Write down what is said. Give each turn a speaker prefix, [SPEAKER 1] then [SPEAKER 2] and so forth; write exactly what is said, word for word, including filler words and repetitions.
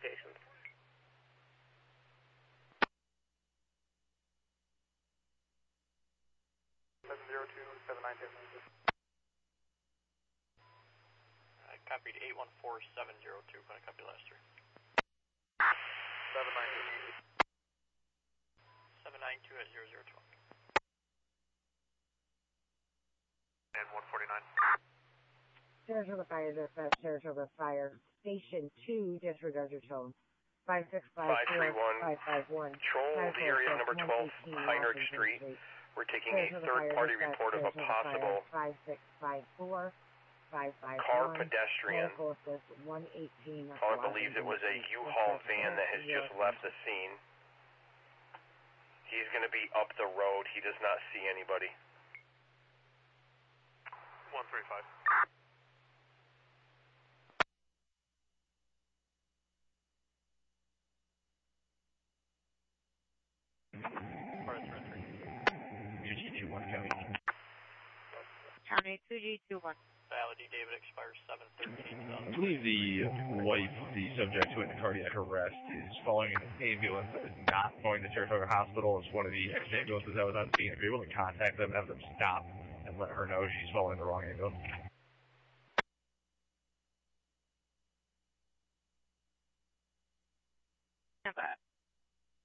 [SPEAKER 1] locations.
[SPEAKER 2] seven zero two, seven nine two.
[SPEAKER 3] I copied eight one four seven zero two, but I copied last three.
[SPEAKER 2] seven nine two.
[SPEAKER 3] seven nine two at zero zero twelve.
[SPEAKER 2] And one forty-nine.
[SPEAKER 4] Saratoga Fire Dispatch, Saratoga Fire Station two, disregard your tone. five six five four, five five one.
[SPEAKER 5] Control the area number twelve, Heinrich Street. We're taking a third-party report of a possible
[SPEAKER 4] five six five four, five five one.
[SPEAKER 5] car pedestrian.
[SPEAKER 4] Medical assist one eighteen.
[SPEAKER 5] Caller believes it was a U-Haul van that has just left the scene. He's going to be up the road. He does not see anybody.
[SPEAKER 2] one three five.
[SPEAKER 6] County two G two one.
[SPEAKER 3] Validity David expires seven thirteen.
[SPEAKER 7] I believe the wife, the subject who had the cardiac arrest, is following an ambulance that is not going to Saratoga Hospital. It's one of the ambulances that was on scene. If you're able to contact them, have them stop and let her know she's following the wrong ambulance.